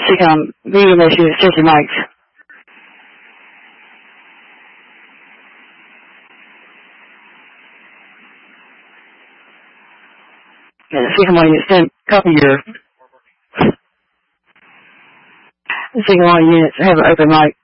medium issue, check your mics. Yeah, the second one, you copy your... The second one units have an open mic.